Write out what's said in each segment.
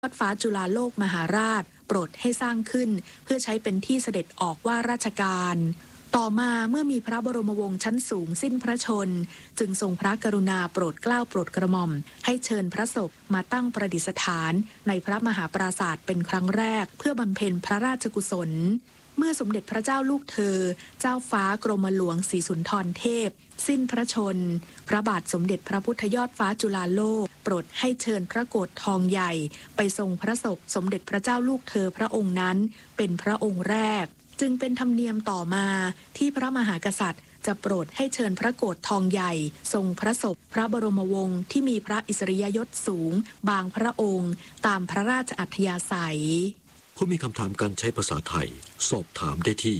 ยอดฟ้าจุฬาโลกมหาราชโปรดให้สร้างขึ้นเพื่อใช้เป็นที่เสด็จออกว่าราชการต่อมาเมื่อมีพระบรมวงศ์ชั้นสูงสิ้นพระชนจึงทรงพระกรุณาโปรดเกล้าโปรดกระหม่อมให้เชิญพระศพมาตั้งประดิษฐานในพระมหาปราสาทเป็นครั้งแรกเพื่อบำเพ็ญพระราชกุศลเมื่อสมเด็จพระเจ้าลูกเธอเจ้าฟ้ากรมหลวงศรีสุนทรเทพสิ้นพระชนพระบาทสมเด็จพระพุทธยอดฟ้าจุฬาโลกโปรดให้เชิญพระโกฐทองใหญ่ไปทรงพระศพสมเด็จพระเจ้าลูกเธอพระองค์นั้นเป็นพระองค์แรกจึงเป็นธรรมเนียมต่อมาที่พระมหากษัตริย์จะโปรดให้เชิญพระโกฐทองใหญ่ทรงพระศพพระบรมวงศ์ที่มีพระอิสริยยศสูงบางพระองค์ตามพระราชอัธยาศัยผู้มีคำถามการใช้ภาษาไทยสอบถามได้ที่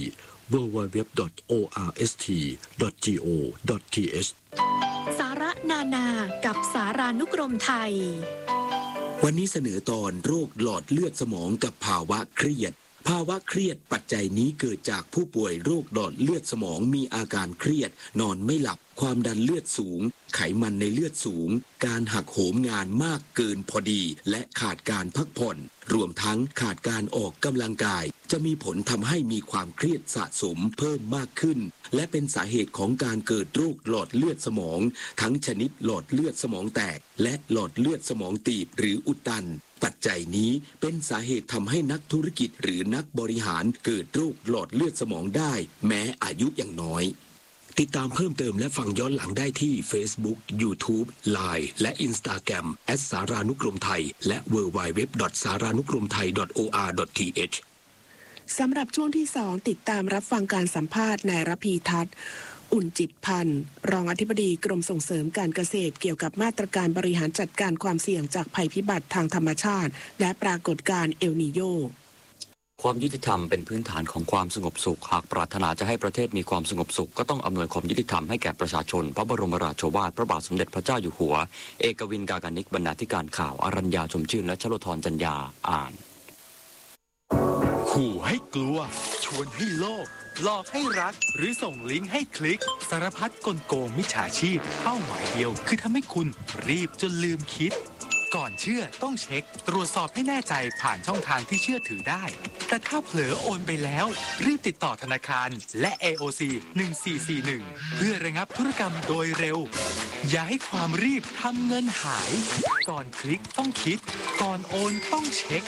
www.orst.go.th สาระนานากับสารานุกรมไทยวันนี้เสนอตอนโรคหลอดเลือดสมองกับภาวะเครียดภาวะเครียดปัจจัยนี้เกิดจากผู้ป่วยโรคหลอดเลือดสมองมีอาการเครียดนอนไม่หลับความดันเลือดสูงไขมันในเลือดสูงการหักโหมงานมากเกินพอดีและขาดการพักผ่อนรวมทั้งขาดการออกกำลังกายจะมีผลทำให้มีความเครียดสะสมเพิ่มมากขึ้นและเป็นสาเหตุของการเกิดโรคหลอดเลือดสมองทั้งชนิดหลอดเลือดสมองแตกและหลอดเลือดสมองตีบหรืออุดตันปัจจัยนี้เป็นสาเหตุทำให้นักธุรกิจหรือนักบริหารเกิดโรคหลอดเลือดสมองได้แม้อายุยังน้อยติดตามเพิ่มเติมและฟังย้อนหลังได้ที่ Facebook, YouTube, Line และ Instagram @ สารานุกรมไทยและ www.saranukromthai.or.th สำหรับช่วงที่2ติดตามรับฟังการสัมภาษณ์นายระพีทัศน์อุ่นจิตพันธ์รองอธิบดีกรมส่งเสริมการเกษตรเกี่ยวกับมาตรการบริหารจัดการความเสี่ยงจากภัยพิบัติทางธรรมชาติและปรากฏการณ์เอลนีโญความยุติธรรมเป็นพื้นฐานของความสงบสุขหากปรารถนาจะให้ประเทศมีความสงบสุขก็ต้องอำนวยความยุติธรรมให้แก่ประชาชนพระบรมราโชวาทพระบาทสมเด็จพระเจ้าอยู่หัวเอกวินกากานิกบรรณาธิการข่าวอรัญญาชมชื่นและชโลธรจัญญาอ่านขู่ให้กลัวชวนให้โลภหลอกให้รักหรือส่งลิงก์ให้คลิกสารพัดกลโกงมิจฉาชีพเป้าหมายเดียวคือทำให้คุณรีบจนลืมคิดก่อนเชื่อต้องเช็คตรวจสอบให้แน่ใจผ่านช่องทางที่เชื่อถือได้แต่ถ้าเผลอโอนไปแล้วรีบติดต่อธนาคารและ AOC 1441เพื่อระงับธุรกรรมโดยเร็วอย่าให้ความรีบทำเงินหายก่อนคลิกต้องคิดก่อนโอนต้องเช็ค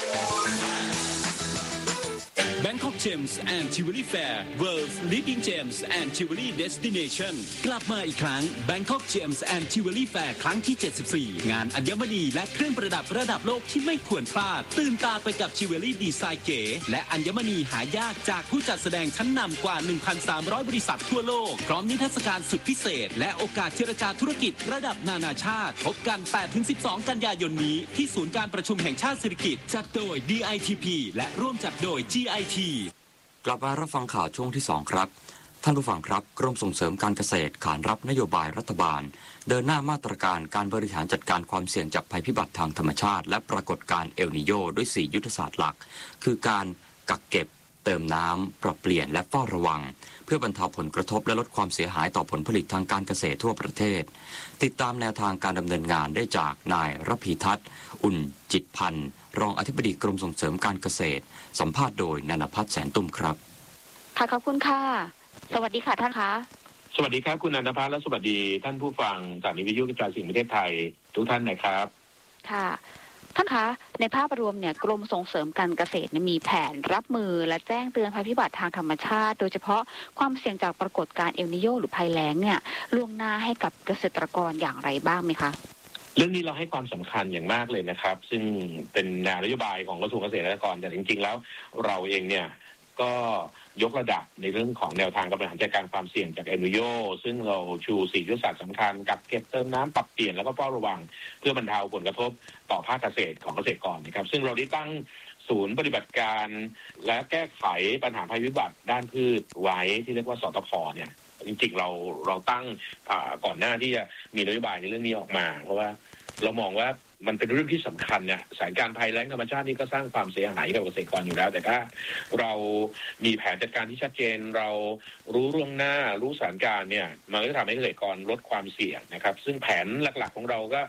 Bangkok Gems and Jewelry Fair World's Leading Gems and Jewelry Destination กลับมาอีกครั้ง Bangkok Gems and Jewelry Fair ครั้งที่ 74 งานอัญมณีและเครื่องประดับระดับโลกที่ไม่ควรพลาดตื่นตาไปกับจิวเวลรี่ดีไซน์เก๋และอัญมณีหายากจากผู้จัดแสดงชั้นนำกว่า 1,300 บริษัททั่วโลกพร้อมนิทรรศการสุดพิเศษและโอกาสเจรจาธุรกิจระดับนานาชาติพบกัน 8-12 กันยายนนี้ที่ศูนย์การประชุมแห่งชาติสิริกิติ์จัดโดย DITP และร่วมจัดโดย GIT กลับมารับฟังข่าวช่วงที่2ครับท่านผู้ฟังครับกรมส่งเสริมการเกษตรขานรับนโยบายรัฐบาลเดินหน้ามาตรการการบริหารจัดการความเสี่ยงจากภัยพิบัติทางธรรมชาติและปรากฏการณ์เอลนีโญด้วย4ยุทธศาสตร์หลักคือการกักเก็บเติมน้ำปรับเปลี่ยนและเฝ้าระวังเพื่อบรรเทาผลกระทบและลดความเสียหายต่อผลผลิตทางการเกษตรทั่วประเทศติดตามแนวทางการดำเนินงานได้จากนายระพีทัศน์อุ่นจิตพันธ์รองอธิบดีกรมส่งเสริมการเกษตรสัมภาษณ์โดยนันภัทรแสนตุ้มครับค่ะขอบคุณค่ะสวัสดีค่ะท่านคะสวัสดีครับคุณนันทภัทรและสวัสดีท่านผู้ฟังสถานีวิทยุกระจายเสียงประเทศไทยทุกท่านนะครับค่ะท่านคะในภาพรวมเนี่ยกรมส่งเสริมการเกษตรมีแผนรับมือและแจ้งเตือนภัยพิบัติทางธรรมชาติโดยเฉพาะความเสี่ยงจากปรากฏการณ์เอลนีโญหรือภัยแล้งเนี่ยล่วงหน้าให้กับเกษตรกรอย่างไรบ้างไหมคะเรื่องนี้เราให้ความสำคัญอย่างมากเลยนะครับซึ่งเป็นแนวนโยบายของกระทรวงเกษตรและสหกรณ์แต่จริงๆแล้วเราเองเนี่ยก็ยกระดับในเรื่องของแนวทางการบริหารจัดการความเสี่ยงจากเอลนีโญซึ่งเราชู4ยุทธศาสตร์สำคัญกักเก็บเติมน้ำปรับเปลี่ยนแล้วก็เฝ้าระวังเพื่อบรรเทาผลกระทบต่อภาคเกษตรของเกษตรกรนะครับซึ่งเราได้ตั้งศูนย์ปฏิบัติการและแก้ไขปัญหาภัยพิบัติด้านพืชไว้ที่เรียกว่าสตภ.เนี่ยจริงๆเราตั้งก่อนหน้าที่จะมีนโยบายในเรื่องนี้ออกมาเพราะว่าเรามองว่ามันเป็นเรื่องที่สำคัญเนี่ยสถานการณ์ภัยแล้งธรรมชาตินี่ก็สร้างความเสียหายกับเกษตรกรอยู่แล้วแต่ถ้าเรามีแผนจัดการที่ชัดเจนเรารู้ล่วงหน้ารู้สถานการณ์เนี่ยมันก็ทำให้เกษตรกรลดความเสี่ยงนะครับซึ่งแผนหลักๆของเราก็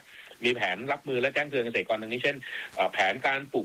มีแผนรับมือและแจ้งเตือนเกษตรกรดังนี้เช่นแผนการปลูก